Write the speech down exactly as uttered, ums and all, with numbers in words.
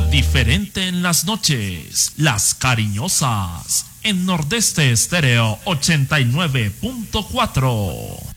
Diferente en las noches, Las Cariñosas, en Nordeste Estéreo ochenta y nueve punto cuatro.